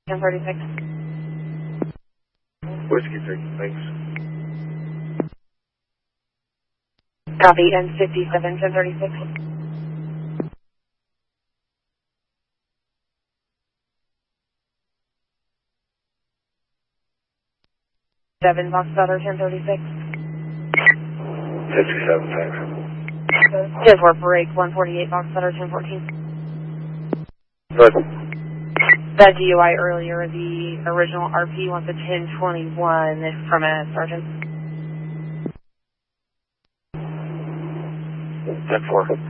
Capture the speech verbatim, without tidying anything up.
ten thirty-six. Whiskey three, thanks. Copy, N fifty-seven, ten thirty-six. Seven, Box Cutter, ten thirty-six. fifty-seven, thanks. ten four, break, one forty-eight, Box Cutter, ten fourteen. Good. That D U I earlier, the original R P wants a ten twenty-one from a sergeant. ten four.